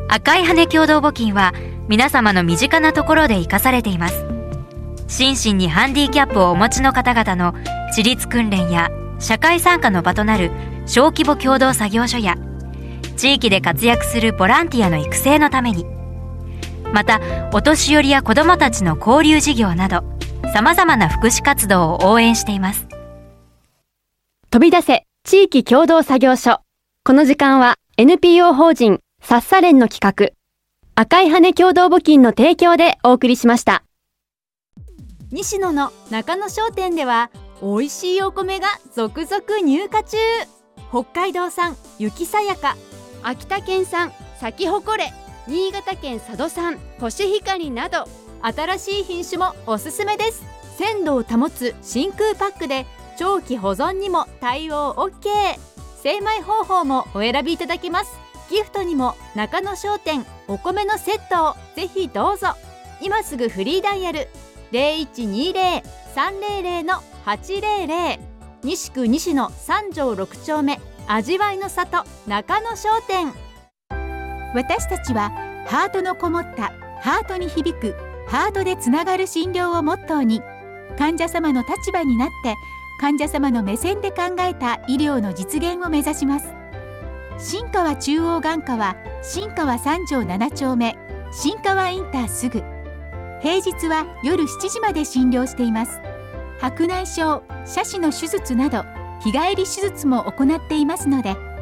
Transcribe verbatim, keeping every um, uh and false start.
赤い羽共同募金は皆様の身近なところで生かされています。心身にハンディキャップをお持ちの方々の自立訓練や社会参加の場となる小規模共同作業所や、地域で活躍するボランティアの育成のために、またお年寄りや子どもたちの交流事業などさまざまな福祉活動を応援しています。 飛び出せ地域共同作業所。この時間は エヌピーオー 法人サッサ連の企画、赤い羽共同募金の提供でお送りしました。 西野の中野商店では美味しいお米が続々入荷中。北海道産雪さやか、秋田県産咲き誇れ、新潟県佐渡産コシヒカリなど新しい品種もおすすめです。鮮度を保つ真空パックで長期保存にも対応 オーケー。 精米方法もお選びいただけます。ギフトにも中野商店お米のセットをぜひどうぞ。今すぐフリーダイヤル ゼロいちにゼロ さんゼロゼロ のはちゼロゼロ、西区西野三条ろく丁目味わいの里中野商店。 私たちはハートのこもったハートに響くハートでつながる診療をモットーに、患者様の立場になって患者様の目線で考えた医療の実現を目指します。新川中央眼科は新川三条七丁目新川インターすぐ。平日は夜しちじまで診療しています。白内障、斜視の手術など日帰り手術も行っていますので、